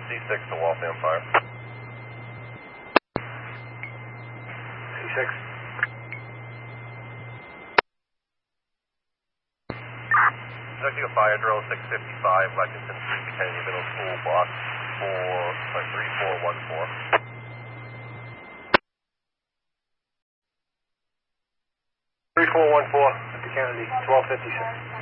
C6 to Waltham Fire. C6. Conducting a fire drill 655 Lexington Street, Kennedy Middle School, block 3414. 3414 at the Kennedy, 1256.